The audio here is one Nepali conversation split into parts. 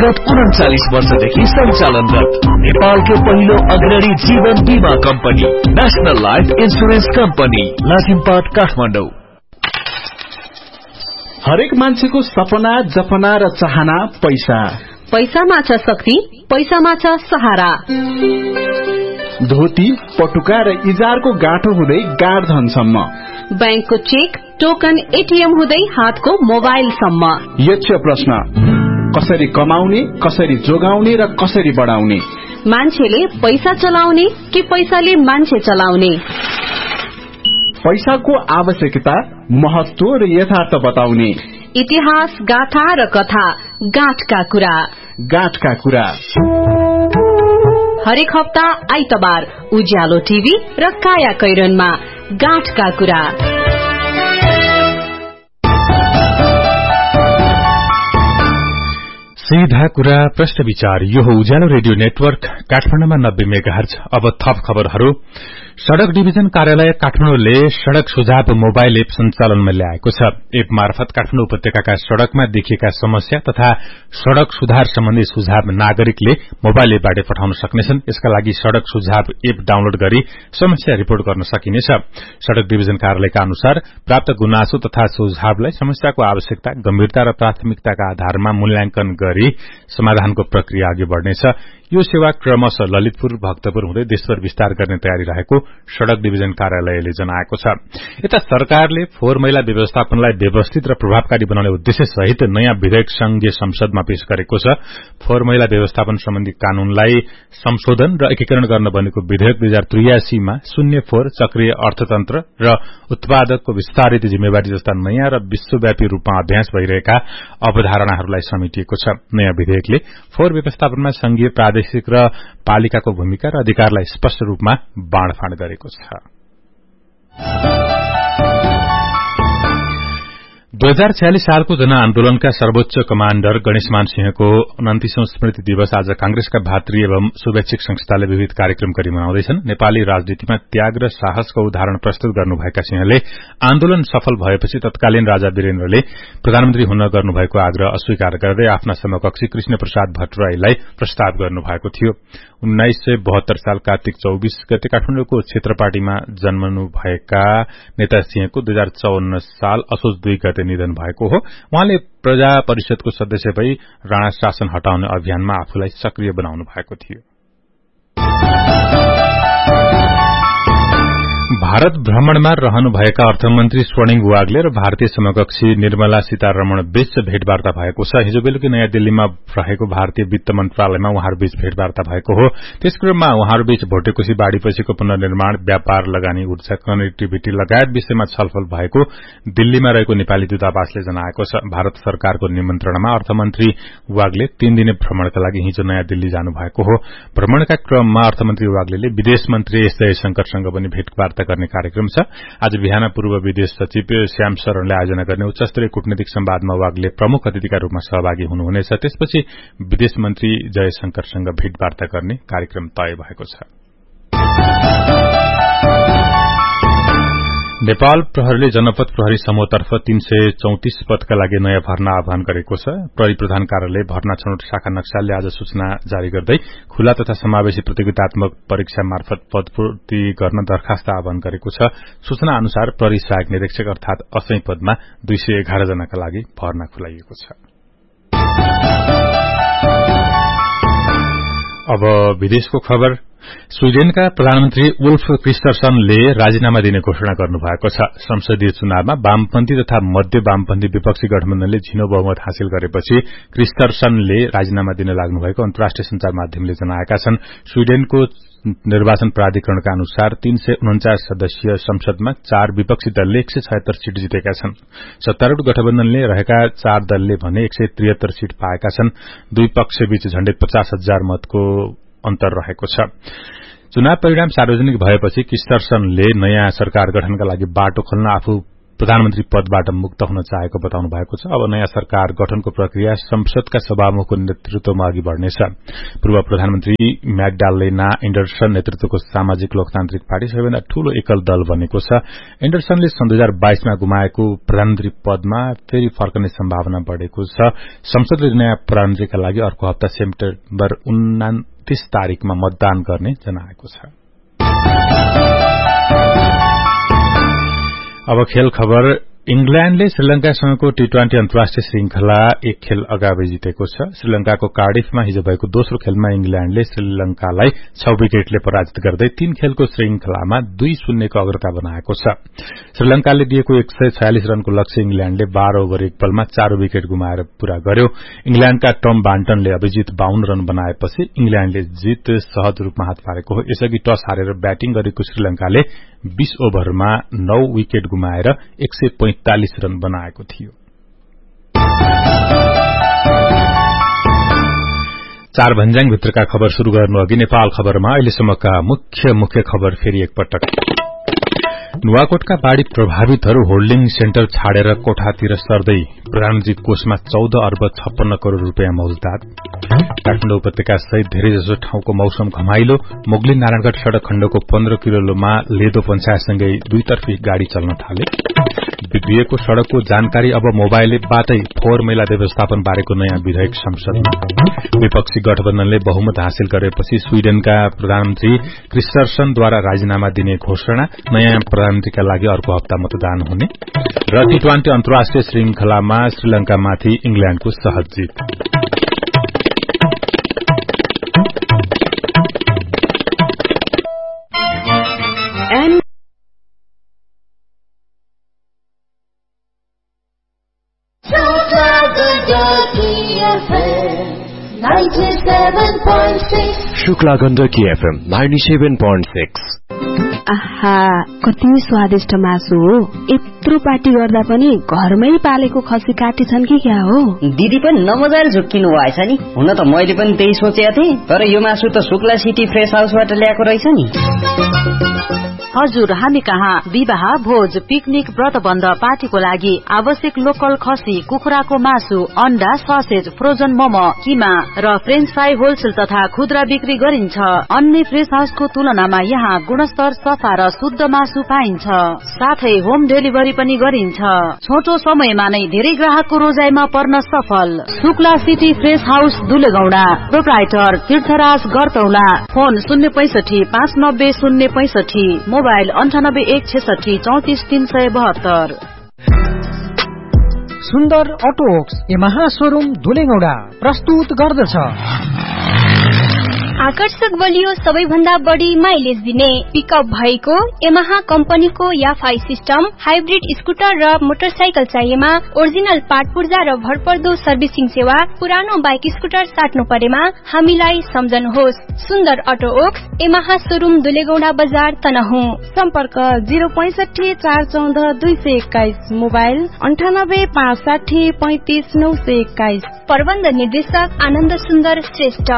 विगत 39 वर्षदेखि सञ्चालनरत नेपालको पहिलो अग्रणी जीवन बीमा company national life insurance company Lazimpat Kathmandu. हरेक मान्छेको सपना जपना र चाहना पैसा। पैसामा छ शक्ति, पैसामा छ सहारा। धोती पटुका र इजारको गाँठो हुँदै गाडधनसम्म, बैंकको चेक टोकन एटीएम हुँदै हातको मोबाइलसम्म। यक्ष प्रश्न, कसरी कमाउने, कसरी जोगाउने र कसरी बढाउने? मान्छेले पैसा चलाउने कि पैसाले मान्छे चलाउने? पैसाको आवश्यकता, महत्व र यथार्थ बताउने। इतिहास, गाथा र कथा, गाँठका कुरा। गाँठका कुरा हरेक हप्ता आइतबार उज्यालो टिभी र काया कैरनमा गाँठका कुरा। सीधा कुरा प्रश्न विचार। यो हो उज्यालो रेडियो नेटवर्क काठमाडौँमा 90 मेगाहर्ज। अब थप खबरहरू। सड़क डिभिजन कार्यालय काठमाडौँले सड़क सुझाव मोबाइल एप सञ्चालनमा ल्याएको छ। एप मार्फत काठमाडौँ उपत्यकाका सड़कमा देखिएका समस्या तथा सड़क सुधार सम्बन्धी सुझाव नागरिकले मोबाइल एपबाट पठाउन सक्नेछन्। यसका लागि सड़क सुझाव एप डाउनलोड गरी समस्या रिपोर्ट गर्न सकिनेछ। सड़क डिभिजन कार्यालयका अनुसार प्राप्त गुनासो तथा सुझावलाई समस्याको आवश्यकता, गम्भीरता र प्राथमिकताका आधारमा मूल्याङ्कन गरी समाधानको प्रक्रिया अघि बढ़नेछ। यो सेवा क्रमशः ललितपुर, भक्तपुर हुँदै देशभर विस्तार गर्ने तयारी रहेको सड़क डिभिजन कार्यालयले जनाएको छ। यता सरकारले फोहोर मैला व्यवस्थापनलाई व्यवस्थित र प्रभावकारी बनाउने उद्देश्य सहित नयाँ विधेयक संघीय संसदमा पेश गरेको छ। फोहोर मैला व्यवस्थापन सम्बन्धी कानूनलाई संशोधन र एकीकरण गर्न बनेको विधेयक 2083 मा शून्य फोहोर, चक्रीय अर्थतन्त्र र उत्पादकको विस्तारित जिम्मेवारी जस्ता नयाँ र विश्वव्यापी रूपमा अभ्यास भइरहेका अवधारणाहरूलाई समेटिएको छ। नयाँ विधेयकले फोहोर व्यवस्थापनमा संघीय, प्रादेशिक र पालिकाको भूमिका र अधिकारलाई स्पष्ट रूपमा बाँडफाँड गरेको छ। 2046 सालको जनआन्दोलनका सर्वोच्च कमाण्डर गणेशमान सिंहको 29औं स्मृति दिवस आज कांग्रेसका भातृ एवं शुभेच्छुक संस्थाले विविध कार्यक्रम गरी मनाउँदैछन्। नेपाली राजनीतिमा त्याग र साहसको उदाहरण प्रस्तुत गर्नुभएका सिंहले आन्दोलन सफल भएपछि तत्कालीन राजा वीरेन्द्रले प्रधानमन्त्री हुन गर्नुभएको आग्रह अस्वीकार गर्दै आफ्ना समकक्षी कृष्ण प्रसाद भट्टराईलाई प्रस्ताव गर्नुभएको थियो। 1972 साल कार्तिक 24 गते काठमाडौँको क्षेत्रपाटीमा जन्मनुभएका नेता सिंहको 2054 साल असोज 2 गते निधन भएको हो। उहाँले प्रजा परिषदको सदस्य भई राणा शासन हटाउने अभियानमा आफूलाई सक्रिय बनाउनु भएको थियो। भारत भ्रमणमा रहनुभएका अर्थमन्त्री स्वर्णिम वाग्ले र भारतीय समकक्षी निर्मला सीतारमण बीच भेटवार्ता भएको छ। हिजो बेलुकी नयाँ दिल्लीमा रहेको भारतीय वित्त मन्त्रालयमा उहाँहरूबीच भेटवार्ता भएको हो। त्यस क्रममा उहाँहरूबीच भोटेकोशी बाढ़ीपछिको पुनर्निर्माण, व्यापार, लगानी, ऊर्जा, कनेक्टिभिटी लगायत विषयमा छलफल भएको दिल्लीमा रहेको नेपाली दूतावासले जनाएको छ। भारत सरकारको निमन्त्रणामा अर्थमन्त्री वाग्ले 3 दिने भ्रमणका लागि हिजो नयाँ दिल्ली जानुभएको हो। भ्रमणका क्रममा अर्थमन्त्री वाग्ले विदेश मन्त्री एस जयशंकरसँग पनि भेटवार्ता गर्ने कार्यक्रम छ। आज बिहान पूर्व विदेश सचिव श्याम शरणले आयोजना गर्ने उच्चस्तरीय कूटनीतिक संवादमा वाग्ले प्रमुख अतिथिका रूपमा सहभागी हुनुहुनेछ। त्यसपछि विदेश मन्त्री जयशंकरसँग भेटवार्ता गर्ने कार्यक्रम तय भएको छ। नेपाल प्रहरीले जनपद प्रहरी समूहतर्फ 334 पदका लागि नयाँ भर्ना आह्वान गरेको छ। प्रहरी प्रधान कार्यालय भर्ना छनौट शाखा नक्सालले आज सूचना जारी गर्दै खुला तथा समावेशी प्रतियोगितात्मक परीक्षा मार्फत पदपूर्ति गर्न दरखास्त आह्वान गरेको छ। सूचना अनुसार प्रहरी सहायक निरीक्षक अर्थात असै पदमा 211 जनाका लागि भर्ना खुलाइएको छ। अब विदेशको खबर। स्वीडेनका प्रधानमन्त्री उल्फ क्रिस्टर्सनले राजीनामा दिने घोषणा गर्नुभएको छ। संसदीय चुनावमा वामपन्थी तथा मध्य वामपन्थी विपक्षी गठबन्धनले झिनो बहुमत हासिल गरेपछि क्रिस्टर्सनले राजीनामा दिन लाग्नुभएको अन्तर्राष्ट्रिय संचार माध्यमले जनाएका छन्। स्वीडेनको निर्वाचन प्राधिकरणका अनुसार 349 सदस्यीय संसदमा 4 विपक्षी दलले 176 सीट जितेका छन्। सत्तारूढ़ गठबन्धनले रहेका 4 दलले भने 173 सीट पाएका छन्। दुई पक्षबीच झण्डै 50,000 मतको अन्तर रहेको छ। चुनाव परिणाम सार्वजनिक भएपछि क्रिस्टर्सनले नयाँ सरकार गठनका लागि बाटो खोल्न आफू प्रधानमन्त्री पदबाट मुक्त हुन चाहेको बताउनु भएको छ। अब नयाँ सरकार गठनको प्रक्रिया संसदका सभामुखको नेतृत्वमा अघि बढ्नेछ। पूर्व प्रधानमन्त्री म्याग्डालेना एन्डरसन नेतृत्वको सामाजिक लोकतान्त्रिक पार्टी सबैभन्दा ठूलो एकल दल बनेको छ। एन्डरसनले सन् 2022 मा गुमाएको प्रधानमन्त्री पदमा फेरि फर्कने सम्भावना बढ़ेको छ। संसदले नयाँ प्रधानमन्त्रीका लागि अर्को हप्ता सेप्टेम्बर 29 तारिकमा मतदान गर्ने जनाएको छ। अब खेल खबर। इंग्ल्याण्डले श्रीलंकासँगको टी20 अन्तर्राष्ट्रिय श्रृंखला 1 खेल अगावै जितेको छ। श्रीलंकाको कार्डिफमा हिजो भएको दोस्रो खेलमा इंग्ल्याण्डले श्रीलंकालाई 6 विकेटले पराजित गर्दै 3 खेलको श्रृंखलामा 2-0 को अग्रता बनाएको छ। श्रीलंकाले दिएको 146 रनको लक्ष्य इंग्ल्याण्डले 12 ओभर 1 बलमा 4 विकेट गुमाएर पूरा गर्यो। इंग्ल्याण्डका टम बान्टनले अभिजित 52 रन बनाएपछि इंग्ल्याण्डले जित सहज रूपमा हात पारेको हो। यसअघि टस हारेर ब्याटिङ गरेको श्रीलंकाले 20 ओभरमा 9 विकेट गुमाएर 145 रन बनाएको थियो। 4 भन्ज्याङ भित्रका खबर शुरू गर्नु अघि नेपाल खबरमा अहिलेसम्मका मुख्य खबर फेरि एकपटक। नुवाकोटका बाढ़ी प्रभावितहरू होल्डिङ सेन्टर छाडेर कोठातिर सर्दै प्रधानमन्त्री कोषमा 14 अर्ब 56 करोड़ रूपियाँ मौजदात। काठमाडौँ उपत्यका सहित धेरैजसो ठाउँको मौसम घमाइलो। मोगलिन नारायणगढ़ सड़क खण्डको 15 किलोमा लेदो पञ्चायतसँगै दुईतर्फी गाड़ी चल्न थाले। बिग्रिएको सड़कको जानकारी अब मोबाइल एपबाटै फोहोर मैला व्यवस्थापन बारेको नयाँ विधेयक संसदमा। विपक्षी गठबन्धनले बहुमत हासिल गरेपछि स्वीडेनका प्रधानमन्त्री क्रिस्टर्सनद्वारा राजीनामा दिने घोषणा। नयाँ प्रधानमन्त्रीका लागि अर्को हप्ता मतदान हुने र टी20 अन्तर्राष्ट्रिय श्रृंखलामा श्रीलंकामाथि इंग्ल्याण्डको सहज जित। शुक्ला गण्डकी एफएम 97.6। आहा, कति स्वादिष्ट मासु हो। यत्रो पार्टी गर्दा पनि घरमै पालेको खसी काटी छन् कि क्या हो? दिदी पनि नमजाले झुक्किनु भएछ नि। हुन त मैले पनि त्यही सोचेको थिएँ, तर यो मासु त शुक्ला सिटी फ्रेश हाउसबाट ल्याएको रहेछ नि। हजुर, हामी कहाँ विवाह, भोज, पिकनिक, व्रतबन्ध, पार्टीको लागि आवश्यक लोकल खसी, कुखुराको मासु, अण्डा, ससेज, फ्रोजन मोमो, किमा र फ्रेन्च फ्राई होलसेल तथा खुद्रा बिक्री गरिन्छ। अन्य फ्रेश हाउसको तुलनामा यहाँ गुणस्तर, सफा र शुद्ध मासु पाइन्छ। साथै होम डेलिभरी पनि गरिन्छ। छोटो समयमा नै धेरै ग्राहकको रोजाइमा पर्न सफल। Shukla city fresh house दुलेगौडा। Proprietor तीर्थराज गरतौला। Phone 065 590 065, mobile 98 166 34 372। सुन्दर अटोवर्क्स यमाहा शोरूम दुलेगौडा प्रस्तुत गर्दछ आकर्षक बलियो सबैभन्दा बढी माइलेज दिने पिकअप भएको यमाहा कम्पनीको याफाई सिस्टम, हाइब्रिड स्कुटर र मोटरसाइकल चाहिएमा ओरिजिनल पार्ट पुर्जा र भरपर्दो सर्भिसिङ सेवा। पुरानो बाइक स्कुटर साट्नु परेमा हामीलाई सम्झनुहोस्। सुन्दर अटोवर्क्स यमाहा शोरूम दुलेगौडा बजार तनहुँ। सम्पर्क 065 414 221, मोबाइल 98 560 35 921। प्रबन्ध निर्देशक आनन्द सुन्दर श्रेष्ठ।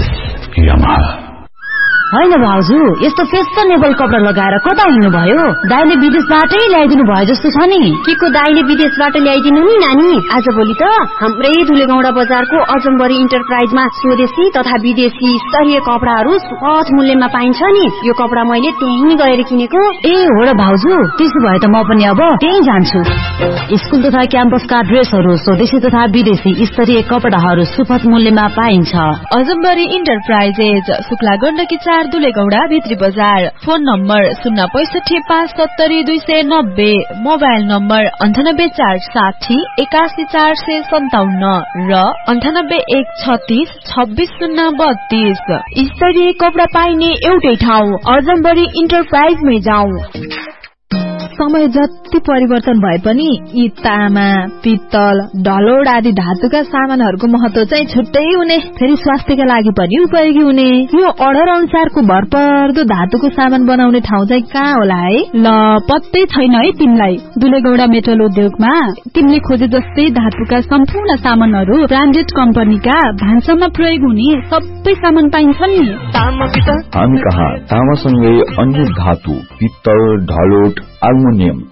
होइन भाउजू, यस्तो फेसनेबल कपडा लगाएर कता हिँड्नु भयो? दाइले विदेशबाटै ल्याइदिनु भयो जस्तो छ नि। के को दाइले विदेशबाट ल्याइदिनु नि नानी? आजभोलि त हाम्रै धुलेगौडा बजारको अजम्बरी इन्टरप्राइजमा स्वदेशी तथा विदेशी स्तरीय कपडाहरू सहज मूल्यमा पाइन्छ नि। यो कपडा मैले त्यहीँ गएर किनेको। ए हो र भाउजू, त्यसो भए त म पनि अब त्यहीँ जान्छु। स्कुल तथा क्याम्पसका ड्रेसहरू, स्वदेशी तथा विदेशी स्तरीय कपडाहरू सुपथ मूल्यमा पाइन्छ। अजम्बरी इन्टरप्राइजेज, शुक्ला गण्डकी 4 दुलेगौडा भित्री बजार। फोन नम्बर 065 570 290, मोबाइल नम्बर 98 460 81 457 र 98 136 26 032। स्तरीय कपडा पाइने एउटै ठाउँ अजम्बरी इन्टरप्राइजमै जाउँ। समय जति परिवर्तन भए पनि यी तामा, पित्तल, ढलोड आदि धातुका सामानहरूको महत्व चाहिँ छुट्टै हुने, फेरि स्वास्थ्यका लागि पनि उपयोगी हुने। यो अर्डर अनुसारको भरपर्दो धातुको सामान बनाउने ठाउँ चाहिँ कहाँ होला है? ल, पत्तै छैन है तिमीलाई? दुलेगौडा मेटल उद्योगमा तिमीले खोजे जस्तै धातुका सम्पूर्ण सामानहरू ब्रान्डेड कम्पनीका भान्सामा प्रयोग हुने सबै सामान पाइन्छ नि। हामी कहाँ तामासँगै अन्य धातु, पित्तल, ढलोट, एल्युमिनियम,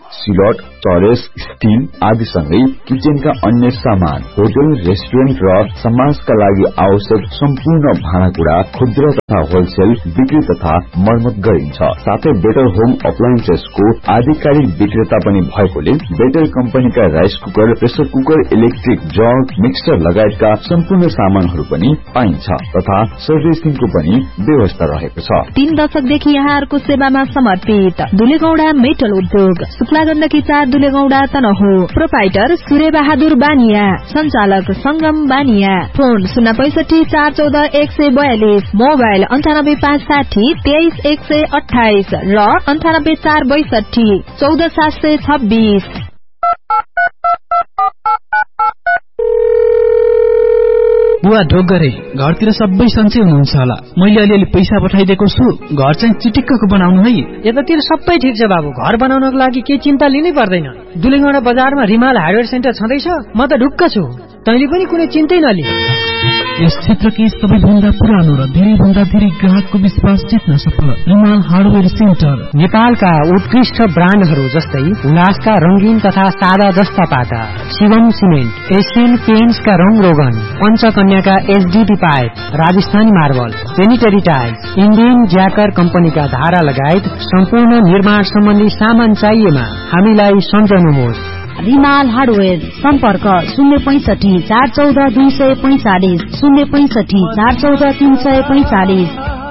सिलट, चरेस, स्टील आदि सँगै किचनका अन्य सामान, होटल, रेस्टुरेन्ट र समाजका लागि आवश्यक सम्पूर्ण भाँडाकुँडा खुद्रा तथा होलसेल बिक्री तथा मर्मत गरिन्छ। साथै बेटर होम अप्लायन्सेसको आधिकारिक विक्रेता पनि भएकोले बेटर कम्पनीका rice cooker, pressure cooker, electric jug, mixer लगायतका सम्पूर्ण सामानहरू पनि पाइन्छ तथा सर्भिसिङको पनि व्यवस्था रहेको छ। 3 दशकदेखि यहाँहरूको सेवामा समर्पित दुलेगौडा मेटल उद्योग, शुक्ला गण्डकी 4 दुलेगौडा तनहु। प्रोपाइटर सूर्य बहादुर बानिया, सञ्चालक संगम बानिया। फोन 065 414 142, मोबाइल 98560 23128 र 98462 14726। बुवा ढोक गरे, घरतिर सबै सन्चै हुनुहुन्छ होला। मैले अलिअलि पैसा पठाइदिएको छु, घर चाहिँ चिटिक्कको बनाउनु है। यतातिर सबै ठिक छ बाबु, घर बनाउनको लागि केही चिन्ता लिनै पर्दैन। दुलेगौडा बजारमा रिमाल हार्डवेयर सेन्टर छँदैछ, म त ढुक्क छु। तैँले पनि कुनै चिन्तै नलि। यस क्षेत्रकै सबैभन्दा पुरानो र धेरैभन्दा धेरै ग्राहकको विश्वास जित्न सफल रिमाल हार्डवेयर सेन्टर। नेपालका उत्कृष्ट ब्रान्डहरू जस्तै उल्लासका रंगीन तथा सादा जस्ता पाता, शिवम सिमेन्ट, एशियन पेन्ट्सका रंग रोगन, पञ्चकन्याका HDD pipe, Rajasthani marble, sanitary tiles, Indian ज्याकर कम्पनीका धारा लगायत सम्पूर्ण निर्माण सम्बन्धी सामान चाहिएमा हामीलाई सम्झनुहोस्। रिमाल हार्डवेयर, सम्पर्क 065 414 245, 065 414 345।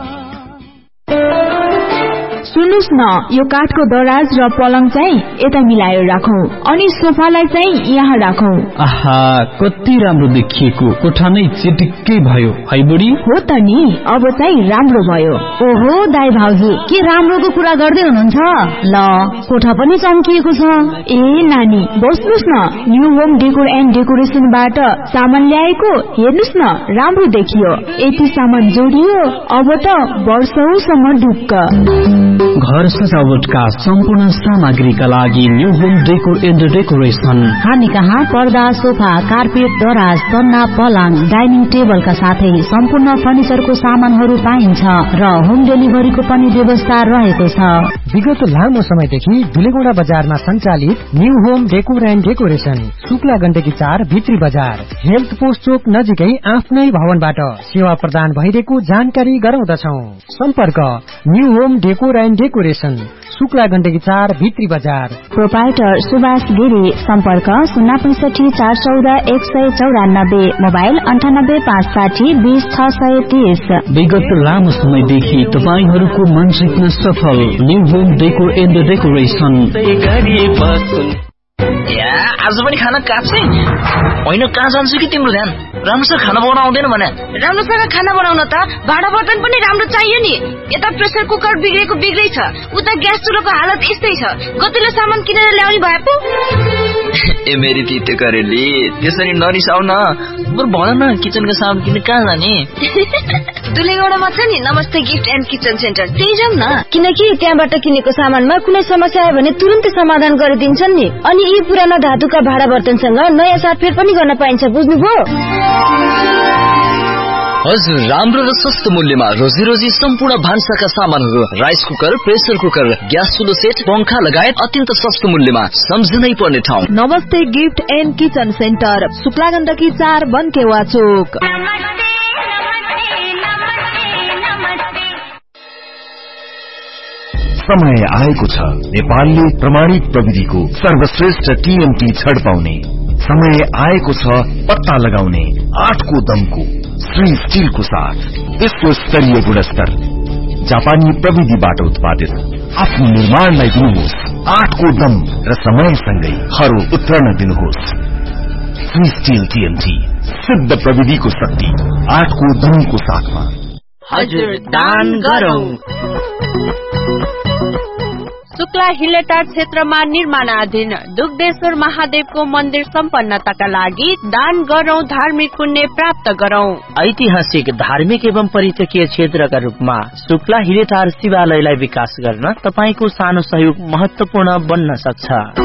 सुन्नुस् न, यो काठको दराज र पलङ चाहिँ यता मिलाएर राखौं अनि सोफालाई चाहिँ यहाँ राखौं। आहा, कति राम्रो देखिएको, कोठा नै चिटिक्कै भयो है बुढी। हो त नि, अब चाहिँ राम्रो भयो। ओहो दाइ भाउजू, के राम्रोको कुरा गर्दै हुनुहुन्छ? ल, कोठा पनि चम्किएको छ। ए नानी, बस्नुस् न, न्यू होम डेकोर एन्ड डेकोरेसनबाट सामान ल्याएको, हेर्नुस् न, राम्रो देखियो। यति सामान जोडियो, अब त वर्षौसम्म ढुक्क। घर सजावटका सम्पूर्ण सामग्रीका लागि new home decor and decoration. हामी कहाँ पर्दा, सोफा, कार्पेट, दराज, तन्ना, पलङ, डाइनिङ टेबलका साथै सम्पूर्ण फर्निचरको सामानहरू पाइन्छ र होम डेलिभरीको पनि व्यवस्था रहेको छ। विगत लामो समयदेखि दुलेगौडा बजारमा सञ्चालित new home decor and decoration, Shukla Gandaki 4 भित्री बजार, हेल्थ पोस्ट चोक नजिकै आफ्नै भवनबाट सेवा प्रदान भइरहेको जानकारी गराउँदछौ। सम्पर्क new home decor and decoration, Shukla Gandaki 4 भित्री बजार। प्रोपाइटर सुभाष गिरी, सम्पर्क 065 414 194, मोबाइल 98 560 20 630। विगत लामो समयदेखि तपाईहरूको मन जित्न सफल new home decor and decoration. आज पनि खाना काट्छै होइन, कहाँ जान्छु कि तिम्रो ध्यान राम्रोसँग खाना बनाउन आउँदैन भने? राम्रोसँग खाना बनाउन त भाँडा बर्तन पनि राम्रो चाहियो नि। यता प्रेसर कुकर बिग्रेको बिग्रै छ, उता ग्यास चुलोको हालत यस्तै छ। गतिलो सामान किनेर ल्याउने भए पो। ए मेरी तिते करेली, त्यसरी नरिसाउ न। बरु भन न, किचनका सामान किन्ने कहाँ जाने? दुलेगौडामा छ नि नमस्ते गिफ्ट एन्ड किचन सेन्टर, त्यही जाउँ न। किनकि त्यहाँबाट किनेको सामानमा कुनै समस्या आयो भने तुरुन्तै समाधान गरिदिन्छन् नि। अनि यी पुराना धातुका भाँडा बर्तनसँग नयाँ साटफेर पनि गर्न पाइन्छ, बुझ्नुभयो? हजुर, राम्रो र सस्तो मूल्यमा रोजी सम्पूर्ण भान्साका सामानहरू, rice cooker, pressure cooker, gas चुलो set, पंखा लगायत अत्यन्त सस्तो मूल्यमा सम्झनै पर्ने ठाउँ नमस्ते gift and kitchen centre, Shukla Gandaki 4 बनकेवा चोक। समय आएको छ नेपालले प्रमाणित प्रविधिको सर्वश्रेष्ठ टीएमटी छड पाउने। समय आएको छ पत्ता लगाउने 8को दमको श्री स्टीलको साथ विश्व स्तरीय गुणस्तर जापानी प्रविधिबाट उत्पादित आफ्नो निर्माणलाई दिनुहोस् 8को दम र समयसँगै खरो उत्रन दिनुहोस्। श्री स्टील टीएमटी, सिद्ध प्रविधिको शक्ति 8को दमको साथमा। हजुर, दान गरौं। शुक्ला हिलेटार क्षेत्रमा निर्माणाधीन दुग्धेश्वर महादेवको मन्दिर सम्पन्नताका लागि दान गरौं, धार्मिक पुण्य प्राप्त गरौं। ऐतिहासिक, धार्मिक एवं पर्यटकीय क्षेत्रका रूपमा शुक्ला हिलेटार शिवालयलाई विकास गर्न तपाईको सानो सहयोग महत्वपूर्ण बन्न सक्छ।